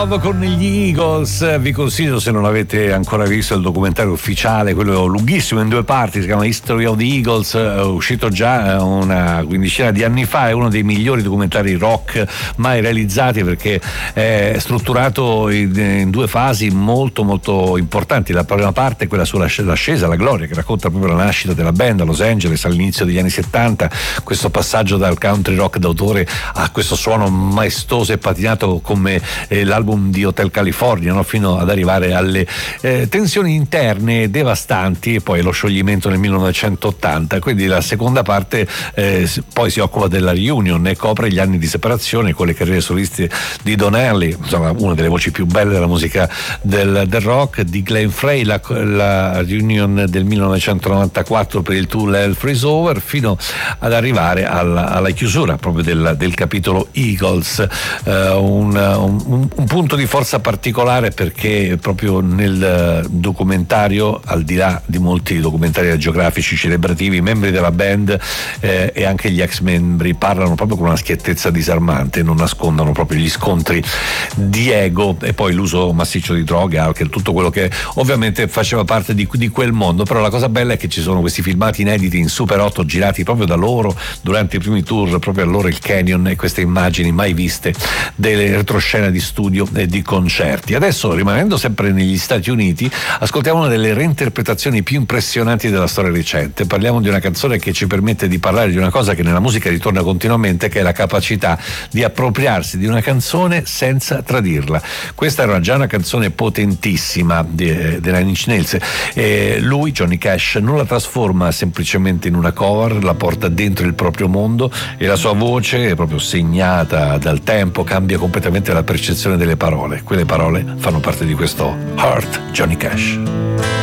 Con gli Eagles, vi consiglio, se non avete ancora visto il documentario ufficiale, quello lunghissimo in 2 parti, si chiama History of the Eagles, uscito già una quindicina di anni fa, è uno dei migliori documentari rock mai realizzati, perché è strutturato in 2 fasi molto molto importanti. La prima parte è quella sull'ascesa alla gloria, che racconta proprio la nascita della band a Los Angeles all'inizio degli anni 70, questo passaggio dal country rock d'autore a questo suono maestoso e patinato come l'album di Hotel California, no? Fino ad arrivare alle tensioni interne devastanti e poi lo scioglimento nel 1980. Quindi la seconda parte poi si occupa della reunion e copre gli anni di separazione con le carriere soliste di Don Henley, insomma una delle voci più belle della musica del rock, di Glenn Frey, la reunion del 1994 per il tour Hell Freeze Over, fino ad arrivare alla chiusura proprio del capitolo Eagles. Un punto di forza particolare, perché proprio nel documentario, al di là di molti documentari agiografici celebrativi, i membri della band e anche gli ex membri parlano proprio con una schiettezza disarmante, non nascondono proprio gli scontri di ego e poi l'uso massiccio di droghe, alcol, tutto quello che ovviamente faceva parte di quel mondo. Però la cosa bella è che ci sono questi filmati inediti in Super 8 girati proprio da loro durante i primi tour, proprio a loro il Canyon, e queste immagini mai viste delle retroscene di studio e di concerti. Adesso, rimanendo sempre negli Stati Uniti, ascoltiamo una delle reinterpretazioni più impressionanti della storia recente. Parliamo di una canzone che ci permette di parlare di una cosa che nella musica ritorna continuamente, che è la capacità di appropriarsi di una canzone senza tradirla. Questa era già una canzone potentissima dei Nine Inch Nails, e lui, Johnny Cash, non la trasforma semplicemente in una cover, la porta dentro il proprio mondo e la sua voce, proprio segnata dal tempo, cambia completamente la percezione delle parole. Quelle parole fanno parte di questo Heart, Johnny Cash.